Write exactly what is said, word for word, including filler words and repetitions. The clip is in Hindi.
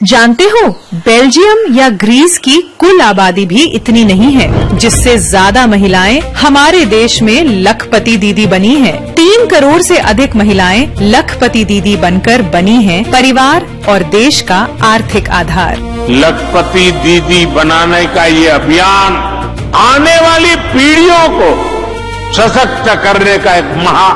जानते हो, बेल्जियम या ग्रीस की कुल आबादी भी इतनी नहीं है, जिससे ज्यादा महिलाएं हमारे देश में लखपति दीदी बनी हैं। तीन करोड़ से अधिक महिलाएं लखपति दीदी बनकर बनी हैं परिवार और देश का आर्थिक आधार। लखपति दीदी बनाने का ये अभियान आने वाली पीढ़ियों को सशक्त करने का एक महा